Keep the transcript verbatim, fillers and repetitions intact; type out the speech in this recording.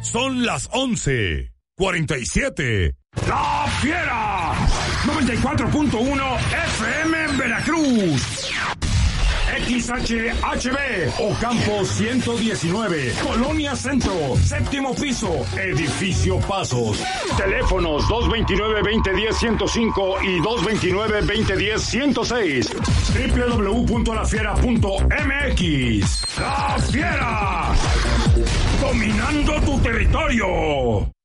Son las once cuarenta y siete. ¡La Fiera! noventa y cuatro punto uno F M en Veracruz. X H H B, Ocampo ciento diecinueve, Colonia Centro, séptimo piso, Edificio Pasos. Teléfonos dos dos nueve, veinte diez, ciento cinco y dos dos nueve, veinte diez, ciento seis. doble u doble u doble u punto la fiera punto m x. ¡La Fiera! Dominando tu territorio.